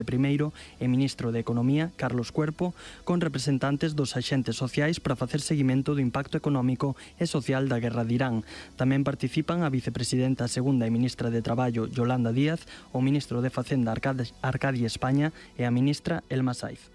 Primeiro e Ministro de Economía, Carlos Cuerpo, con representantes dos axentes sociais para facer seguimento do impacto económico e social da guerra de Irán. Tamén participan a vicepresidenta segunda e ministra de Traballo, Yolanda Díaz, o ministro de Facenda, Arcadia España, e a ministra Elma Saiz.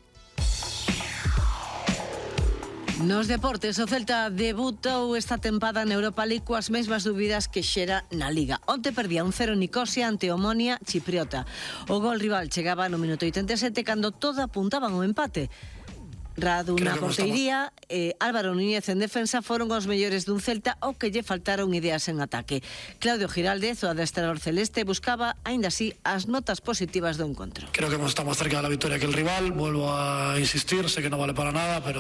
Nos deportes, o Celta debutou esta tempada na Europa League coas mesmas dúbidas que xera na Liga. Onte perdía 1-0 Nicosia ante Omonia Chipriota. O gol rival chegaba no minuto 87 cando todo apuntaban ao empate. Radu na porteiría e Álvaro Núñez en defensa foron os mellores dun Celta ao que lle faltaron ideas en ataque. Claudio Giraldez, o adestrador celeste, buscaba, aínda así, as notas positivas do encontro. Creo que estamos cerca de la victoria que el rival, vuelvo a insistir, sé que no vale para nada, pero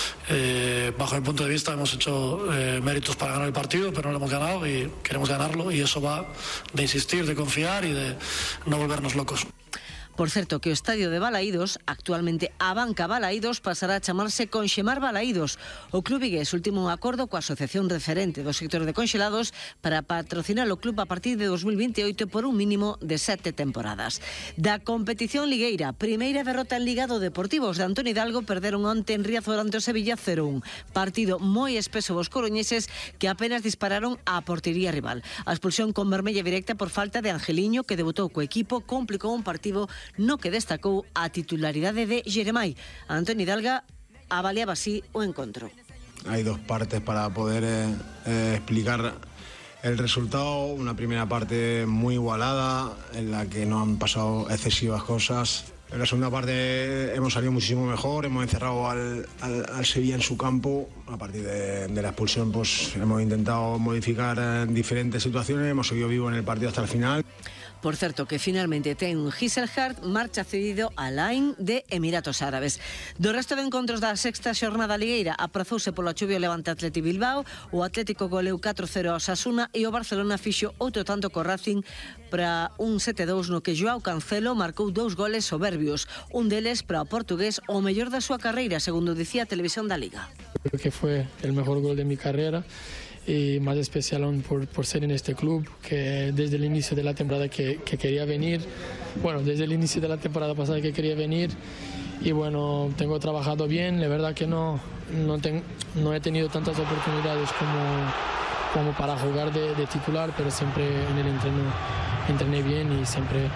bajo mi punto de vista hemos hecho méritos para ganar el partido, pero no lo hemos ganado y queremos ganarlo, y eso va de insistir, de confiar y de no volvernos locos. Por certo, que o estadio de Balaídos, actualmente a Banca Balaídos, pasará a chamarse Conxemar Balaídos. O club vigués ultimou un acordo coa asociación referente do sector de conxelados para patrocinar o club a partir de 2028 por un mínimo de 7 temporadas. Da competición ligueira, primeira derrota en Liga do Deportivo. Os de Antón Hidalgo perderon onte en Riazor ante o Sevilla 0-1. Partido moi espeso dos coruñeses que apenas dispararon á portería rival. A expulsión con vermella directa por falta de Angeliño, que debutou co equipo, complicou un partido no que destacou a titularidade de Jeremai. Antón Hidalgo avaliaba así o encontro. Hay dos partes para poder explicar el resultado. Una primera parte muy igualada, en la que no han pasado excesivas cosas. En la segunda parte hemos salido muchísimo mejor, hemos encerrado al Sevilla en su campo. A partir de la expulsión pues hemos intentado modificar diferentes situaciones, hemos seguido vivo en el partido hasta el final. Por certo, que finalmente ten un Giselhard marcha cedido a Line de Emiratos Árabes. Do resto de encontros da sexta xornada ligueira, aprazouse polo chuvio Levante Atleti Bilbao, o Atlético goleu 4-0 ao Osasuna e o Barcelona fixo outro tanto co Racing para un 7-2 no que Joao Cancelo marcou 2 goles soberbios, un deles para o portugués o mellor da súa carreira, segundo dicía a Televisión da Liga. Creo que fue el mejor gol de mi carrera. Y más especial aún por ser en este club, que desde el inicio de la temporada que quería venir, bueno, desde el inicio de la temporada pasada que quería venir, y bueno, tengo trabajado bien, la verdad que no he tenido tantas oportunidades como para jugar de titular, pero siempre en el entreno entrené bien y siempre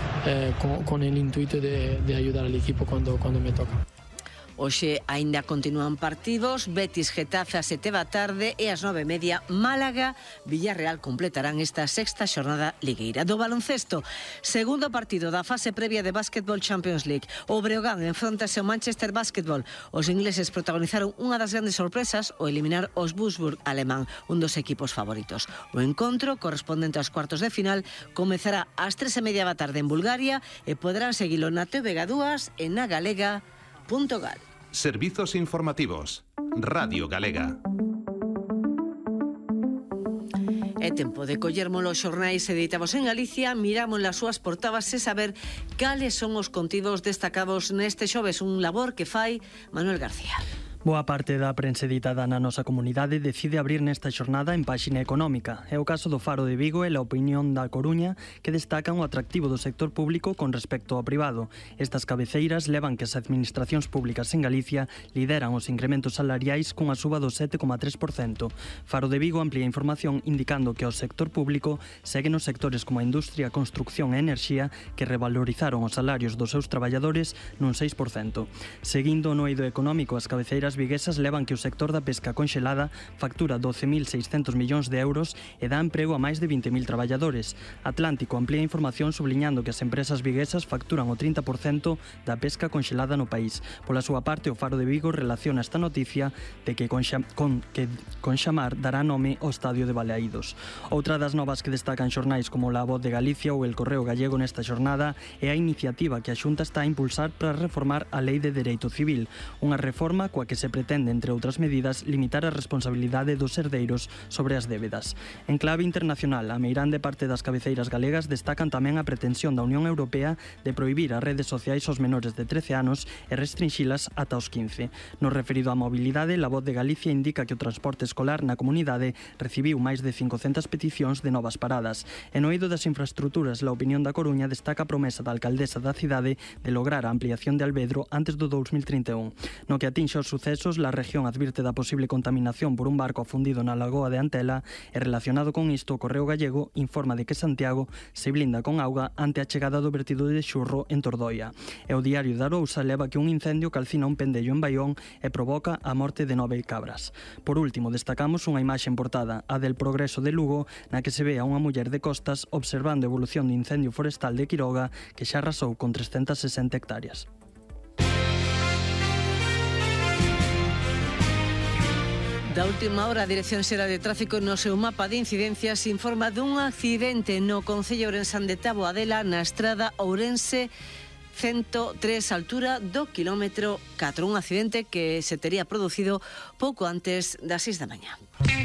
con el intuito de ayudar al equipo cuando me toca. Hoxe aínda continúan partidos. Betis Getafe a 7 da tarde e ás 9:30 Málaga Villarreal completarán esta sexta xornada ligueira. Do baloncesto, segundo partido da fase previa de Basketball Champions League. O Breogán enfrontase ao Manchester Basketball. Os ingleses protagonizaron unha das grandes sorpresas o eliminar os Wolfsburg alemán, un dos equipos favoritos. O encontro, correspondente aos cuartos de final, comezará ás 3:30 da tarde en Bulgaria e poderán seguilo na TVG2 e na Galega.gal. Servizos informativos. Radio Galega. É tempo de collermos os xornais editados en Galicia, miramos as súas portadas e saber cales son os contidos destacados neste xoves, un labor que fai Manuel García. Boa parte da prensa editada na nosa comunidade decide abrir nesta xornada en páxina económica. É o caso do Faro de Vigo e a Opinión da Coruña, que destacan o atractivo do sector público con respecto ao privado. Estas cabeceiras levan que as administracións públicas en Galicia lideran os incrementos salariais cunha suba do 7,3%. Faro de Vigo amplía a información indicando que o sector público segue nos sectores como a industria, construcción e enerxía, que revalorizaron os salarios dos seus traballadores nun 6%. Seguindo no eido económico, as cabeceiras viguesas levan que o sector da pesca conxelada factura 12.600 millóns de euros e dá emprego a máis de 20.000 traballadores. Atlántico amplía a información subliñando que as empresas viguesas facturan o 30% da pesca conxelada no país. Pola súa parte, o Faro de Vigo relaciona esta noticia de que Conxamar dará nome ao estadio de Balaídos. Outra das novas que destacan xornais como La Voz de Galicia ou El Correo Gallego nesta xornada é a iniciativa que a Xunta está a impulsar para reformar a Lei de Dereito Civil, unha reforma coa que se se pretende, entre outras medidas, limitar a responsabilidade dos herdeiros sobre as débedas. En clave internacional, a meirande parte das cabeceiras galegas destacan tamén a pretensión da Unión Europea de prohibir as redes sociais aos menores de 13 anos e restrinxilas ata os 15. No referido á mobilidade, La Voz de Galicia indica que o transporte escolar na comunidade recibiu máis de 500 peticións de novas paradas. E no eido das infraestructuras, La Opinión da Coruña destaca a promesa da alcaldesa da cidade de lograr a ampliación de Alvedro antes do 2031. No que atinxe aos sucesos, la región advirte da posible contaminación por un barco afundido na lagoa de Antela e relacionado con isto o Correo Gallego informa de que Santiago se blinda con auga ante a chegada do vertido de Xurro en Tordoia. E o Diario de Arousa leva que un incendio calcina un pendello en Baión e provoca a morte de 9 cabras. Por último, destacamos unha imaxe en portada, a del Progreso de Lugo, na que se ve a unha muller de costas observando a evolución do incendio forestal de Quiroga que xa arrasou con 360 hectáreas. Da última hora, a Dirección Xeral de Tráfico no seu mapa de incidencias informa dun accidente no concello ourensán de Taboadela na estrada Ourense 103, altura do kilómetro 4. Un accidente que se tería producido pouco antes das 6 da mañá.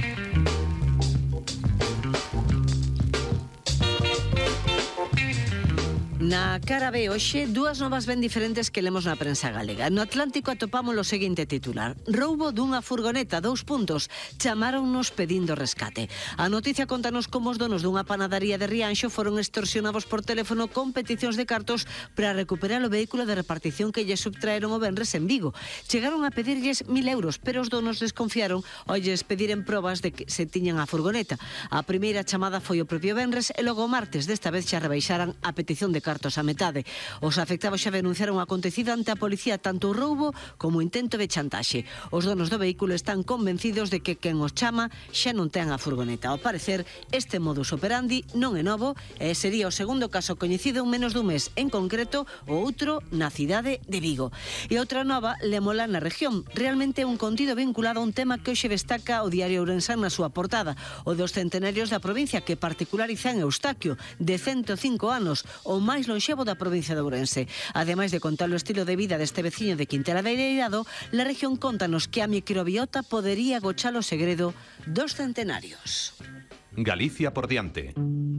Na cara B hoxe, dúas novas ben diferentes que lemos na prensa galega. No Atlántico atopamos o seguinte titular: roubo dunha furgoneta, 2 puntos, chamáronnos pedindo rescate. A noticia contanos como os donos dunha panadería de Rianxo foron extorsionados por teléfono con peticións de cartos para recuperar o vehículo de repartición que lles subtraeron o venres en Vigo. Chegaron a pedirlles 1.000 euros, pero os donos desconfiaron ao lles pediren probas de que se tiñan a furgoneta. A primeira chamada foi o propio venres e logo o martes desta vez xa rebaixaran a petición de cartos a metade. Os afectados xa denunciaron o acontecido ante a policía, tanto o roubo como o intento de chantaxe. Os donos do vehículo están convencidos de que quen os chama xa non ten a furgoneta. Ao parecer, este modus operandi non é novo e sería o segundo caso coñecido en menos dun mes, en concreto o outro na cidade de Vigo. E outra nova, lemola na región. Realmente un contido vinculado a un tema que hoxe destaca o Diario Ourensán na súa portada, o dos centenarios da provincia que particulariza en Eustaquio, de 105 anos, o máis lonxevo da provincia de Ourense. Ademais de contar o estilo de vida deste veciño de Quintela de Eirado, la región contanos que a microbiota podería agochar o segredo dos centenarios. Galicia por diante.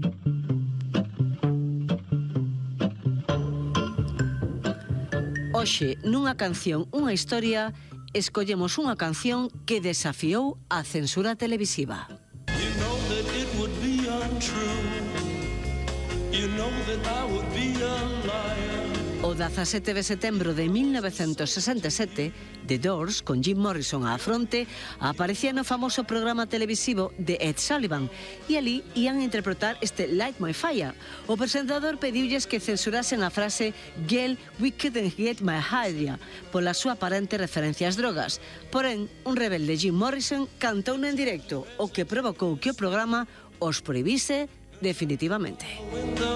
Hoxe, nunha canción, unha historia, escollemos unha canción que desafiou a censura televisiva. You know that it would be untrue. You know that I would be a liar. O 17 de setembro de 1967, The Doors, con Jim Morrison á fronte, aparecía no famoso programa televisivo de Ed Sullivan e ali ian interpretar este Light My Fire. O presentador pediulles que censurasen a frase "Girl, we couldn't get my higher" pola súa aparente referencia ás drogas. Porén, un rebelde Jim Morrison cantou en directo, o que provocou que o programa os prohibise definitivamente.